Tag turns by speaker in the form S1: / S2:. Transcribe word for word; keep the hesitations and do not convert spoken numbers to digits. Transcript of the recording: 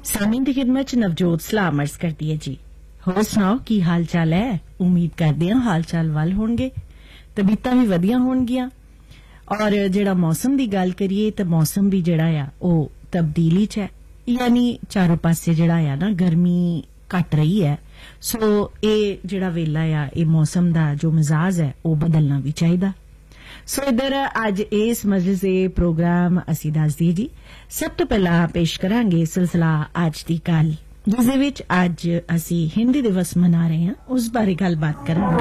S1: सामीन की खिदमत च नवजोत सलाम अर्ज करती है जी। होर सुनाओ की हाल चाल है। उम्मीद करते हैं हाल चाल वल होणगे, तबीयतां भी वधिया होणगियां। और जेड़ा मौसम की गल करिए तो मौसम भी जेड़ा आ ओ तब्दीली च है, यानी चारों पासे जेड़ा आ ना गर्मी घट रही है। सो ये जेड़ा वेला आ ये मौसम दा जो मिजाज है वो बदलना भी चाहिए। सो इधर अज इस मजलिस दे प्रोग्राम असी दस दी जी। सब तो पहला पेश करांगे सिलसिला अज दी गल, जिस दे विच अज असी हिंदी दिवस मना रहे हैं, उस बारे गलबात करांगे।